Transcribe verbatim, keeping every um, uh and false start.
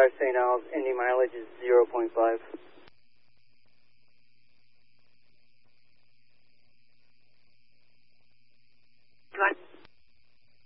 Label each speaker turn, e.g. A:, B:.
A: five Saint Al's, Indy mileage is zero point five.